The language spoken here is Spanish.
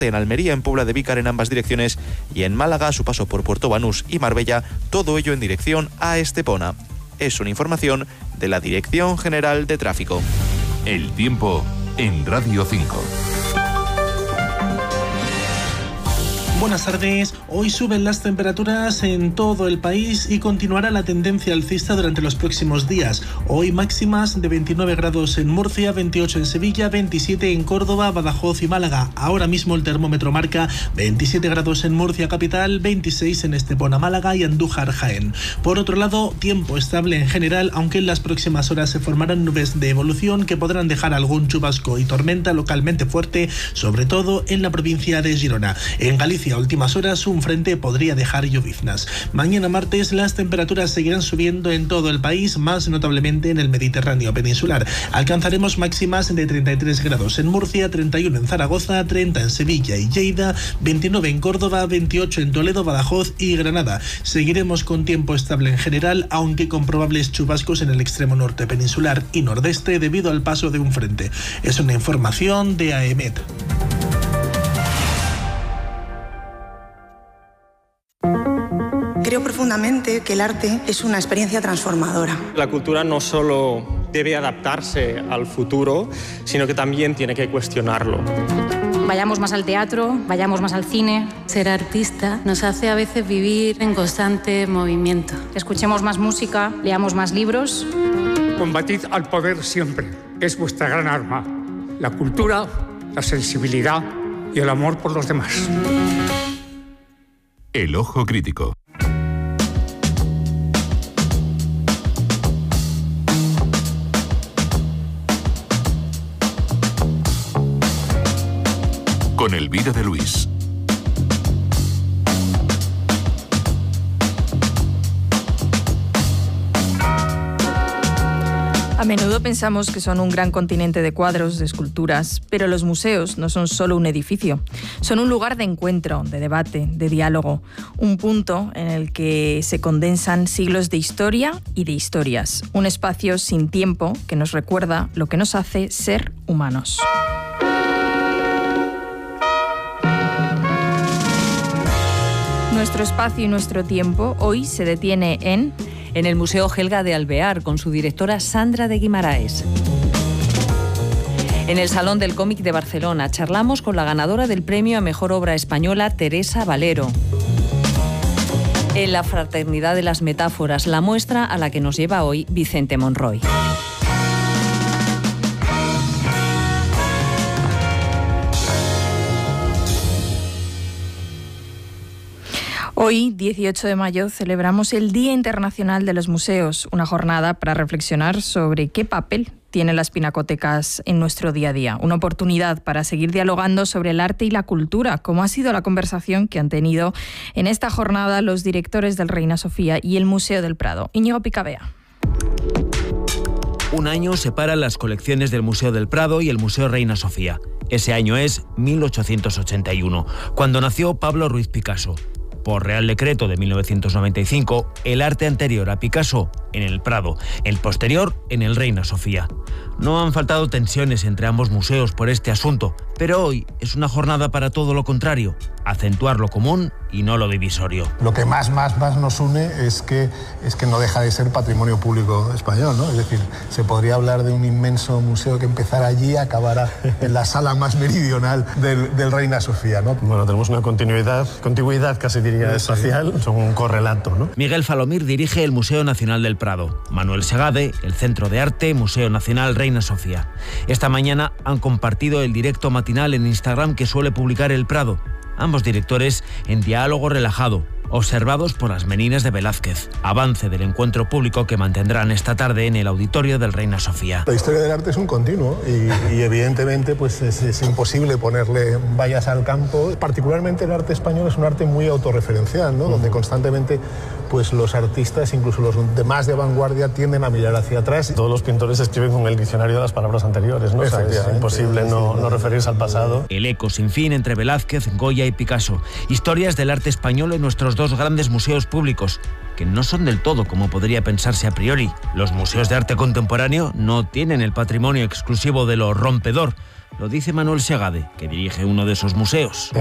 en Almería, en Puebla de Vícar en ambas direcciones y en Málaga a su paso por Puerto Banús y Marbella, todo ello en dirección a Estepona. Es una información de la Dirección General de Tráfico. El tiempo en Radio 5. Buenas tardes. Hoy suben las temperaturas en todo el país y continuará la tendencia alcista durante los próximos días. Hoy máximas de 29 grados en Murcia, 28 en Sevilla, 27 en Córdoba, Badajoz y Málaga. Ahora mismo el termómetro marca 27 grados en Murcia capital, 26 en Estepona, Málaga y Andújar, Jaén. Por otro lado, tiempo estable en general, aunque en las próximas horas se formarán nubes de evolución que podrán dejar algún chubasco y tormenta localmente fuerte, sobre todo en la provincia de Girona. En Galicia, a últimas horas, un frente podría dejar lloviznas. Mañana martes las temperaturas seguirán subiendo en todo el país, más notablemente en el Mediterráneo peninsular. Alcanzaremos máximas de 33 grados en Murcia, 31 en Zaragoza, 30 en Sevilla y Lleida, 29 en Córdoba, 28 en Toledo, Badajoz y Granada. Seguiremos con tiempo estable en general, aunque con probables chubascos en el extremo norte peninsular y nordeste debido al paso de un frente. Es una información de AEMET. Creo profundamente que el arte es una experiencia transformadora. La cultura no solo debe adaptarse al futuro, sino que también tiene que cuestionarlo. Vayamos más al teatro, vayamos más al cine. Ser artista nos hace a veces vivir en constante movimiento. Escuchemos más música, leamos más libros. Combatid al poder siempre, es vuestra gran arma. La cultura, la sensibilidad y el amor por los demás. El ojo crítico. Con Elvira de Luis. A menudo pensamos que son un gran continente de cuadros, de esculturas, pero los museos no son solo un edificio. Son un lugar de encuentro, de debate, de diálogo. Un punto en el que se condensan siglos de historia y de historias. Un espacio sin tiempo que nos recuerda lo que nos hace ser humanos. Nuestro espacio y nuestro tiempo hoy se detiene en el Museo Gelga de Alvear, con su directora Sandra de Guimaraes. En el Salón del Cómic de Barcelona charlamos con la ganadora del premio a Mejor Obra Española, Teresa Valero. En la Fraternidad de las Metáforas, la muestra a la que nos lleva hoy Vicente Monroy. Hoy, 18 de mayo, celebramos el Día Internacional de los Museos, una jornada para reflexionar sobre qué papel tienen las pinacotecas en nuestro día a día. Una oportunidad para seguir dialogando sobre el arte y la cultura, como ha sido la conversación que han tenido en esta jornada los directores del Reina Sofía y el Museo del Prado. Íñigo Picabea. Un año separan las colecciones del Museo del Prado y el Museo Reina Sofía. Ese año es 1881, cuando nació Pablo Ruiz Picasso. Por Real Decreto de 1995, el arte anterior a Picasso en el Prado, el posterior en el Reina Sofía. No han faltado tensiones entre ambos museos por este asunto, pero hoy es una jornada para todo lo contrario, acentuar lo común y no lo divisorio. Lo que más nos une es que no deja de ser patrimonio público español, ¿no? Es decir, se podría hablar de un inmenso museo que empezara allí y acabara en la sala más meridional del Reina Sofía, ¿no? Bueno, tenemos una contigüidad casi diría espacial, son un correlato, ¿no? Miguel Falomir dirige el Museo Nacional del Prado. Manuel Segade, el Centro de Arte, Museo Nacional Reina Sofía. Esta mañana han compartido el directo matinal en Instagram que suele publicar el Prado. Ambos directores en diálogo relajado, observados por las meninas de Velázquez. Avance del encuentro público que mantendrán esta tarde en el auditorio del Reina Sofía. La historia del arte es un continuo y evidentemente pues es imposible ponerle vallas al campo. Particularmente el arte español es un arte muy autorreferencial, ¿no? Donde constantemente pues los artistas, incluso los demás de vanguardia, tienden a mirar hacia atrás. Todos los pintores escriben con el diccionario de las palabras anteriores, ¿no? O sea, es imposible no referirse al pasado. El eco sin fin entre Velázquez, Goya y Picasso. Historias del arte español en nuestros dos grandes museos públicos, que no son del todo como podría pensarse a priori. Los museos de arte contemporáneo no tienen el patrimonio exclusivo de lo rompedor. Lo dice Manuel Segade, que dirige uno de esos museos.